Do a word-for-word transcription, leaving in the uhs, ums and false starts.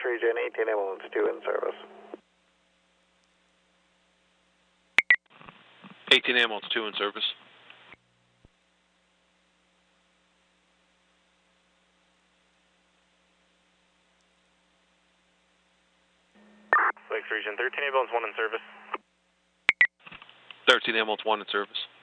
Region, eighteen ambulance two in service. eighteen ambulance two in service. Lakes Region, thirteen ambulance one in service. thirteen ambulance one in service.